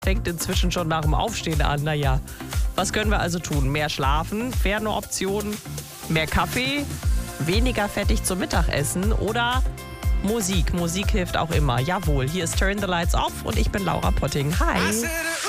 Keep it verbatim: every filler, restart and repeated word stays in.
fängt inzwischen schon nach dem Aufstehen an. Naja, was können wir also tun? Mehr schlafen, wäre eine Option. Mehr Kaffee, weniger fettig zum Mittagessen oder Musik. Musik hilft auch immer. Jawohl, hier ist Turn the Lights Off und ich bin Laura Potting. Hi.